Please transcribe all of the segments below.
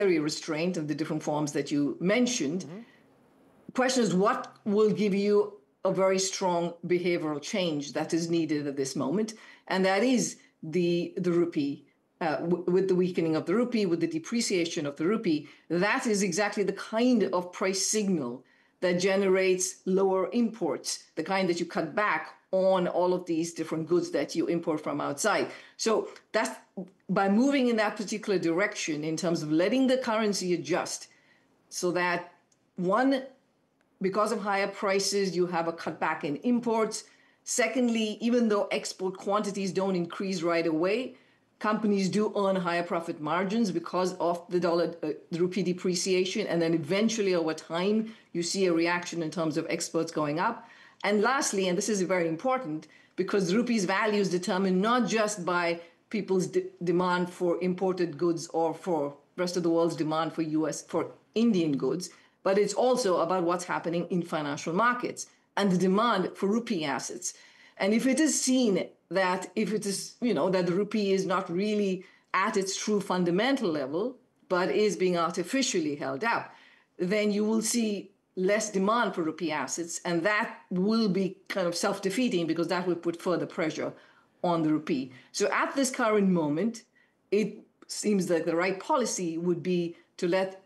restraint of the different forms that you mentioned. The question is, what will give you a very strong behavioral change that is needed at this moment? And that is the rupee. With the weakening of the rupee, with the depreciation of the rupee, that is exactly the kind of price signal that generates lower imports, the kind that you cut back on all of these different goods that you import from outside. So that's by moving in that particular direction in terms of letting the currency adjust so that, one, because of higher prices, you have a cutback in imports. Secondly, even though export quantities don't increase right away, companies do earn higher profit margins because of the rupee depreciation. And then eventually over time, you see a reaction in terms of exports going up. And lastly, and this is very important, because the rupee's value is determined not just by people's demand for imported goods or for rest of the world's demand for Indian goods, but it's also about what's happening in financial markets and the demand for rupee assets. And if it is seen that that the rupee is not really at its true fundamental level, but is being artificially held up, then you will see less demand for rupee assets, and that will be kind of self-defeating because that will put further pressure on the rupee. So at this current moment, it seems that the right policy would be to let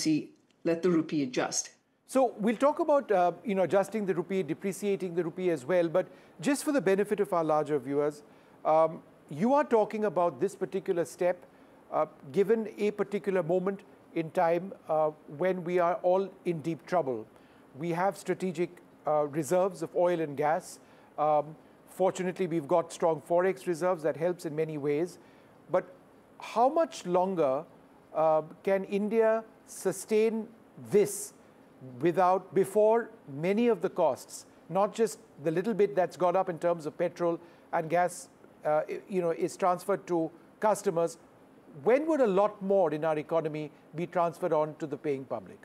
the rupee adjust. So we'll talk about adjusting the rupee, depreciating the rupee as well. But just for the benefit of our larger viewers, you are talking about this particular step given a particular moment in time when we are all in deep trouble. We have strategic reserves of oil and gas. Fortunately, we've got strong forex reserves that helps in many ways. But how much longer can India sustain this before many of the costs, not just the little bit that's gone up in terms of petrol and gas, is transferred to customers? When would a lot more in our economy be transferred on to the paying public?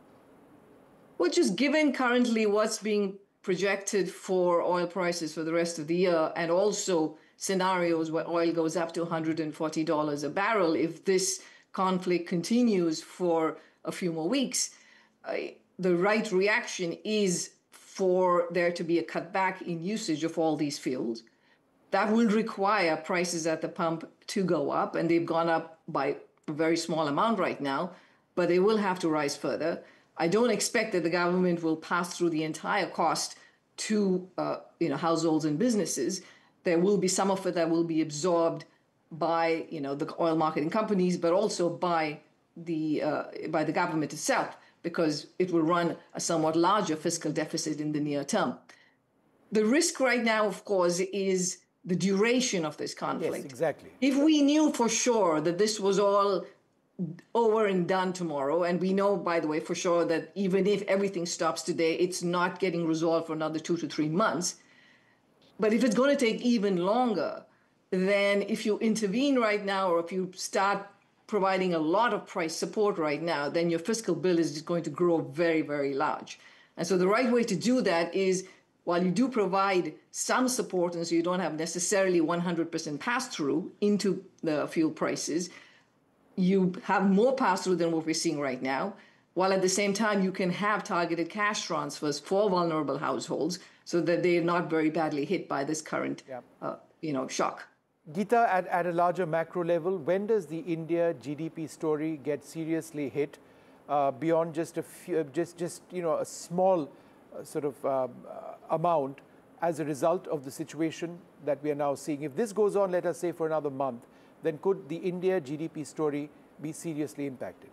Well, just given currently what's being projected for oil prices for the rest of the year, and also scenarios where oil goes up to $140 a barrel, if this conflict continues for a few more weeks, the right reaction is for there to be a cutback in usage of all these fuels. That will require prices at the pump to go up, and they've gone up by a very small amount right now, but they will have to rise further. I don't expect that the government will pass through the entire cost to households and businesses. There will be some of it that will be absorbed by the oil marketing companies, but also by the government itself, because it will run a somewhat larger fiscal deficit in the near term. The risk right now, of course, is the duration of this conflict. Yes, exactly. If we knew for sure that this was all over and done tomorrow, and we know, by the way, for sure that even if everything stops today, it's not getting resolved for another 2 to 3 months. But if it's going to take even longer, then if you intervene right now, or if you start providing a lot of price support right now, then your fiscal bill is just going to grow very, very large. And so the right way to do that is, while you do provide some support, and so you don't have necessarily 100% pass-through into the fuel prices, you have more pass-through than what we're seeing right now, while at the same time you can have targeted cash transfers for vulnerable households so that they're not very badly hit by this current shock. Geeta, at a larger macro level, when does the India GDP story get seriously hit beyond just a small sort of amount as a result of the situation that we are now seeing? If this goes on, let us say, for another month, then could the India GDP story be seriously impacted?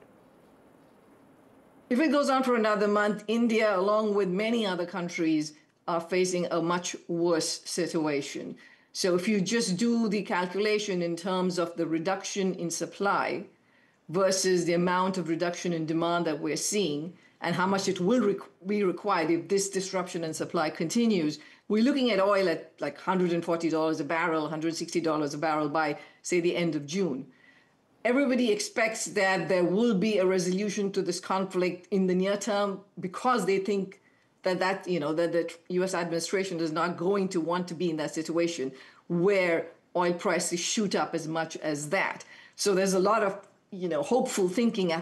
If it goes on for another month, India, along with many other countries, are facing a much worse situation. So if you just do the calculation in terms of the reduction in supply versus the amount of reduction in demand that we're seeing, and how much it will be required if this disruption in supply continues, we're looking at oil at like $140 a barrel, $160 a barrel by, say, the end of June. Everybody expects that there will be a resolution to this conflict in the near term because they think that the U.S. administration is not going to want to be in that situation where oil prices shoot up as much as that. So there's a lot of hopeful thinking at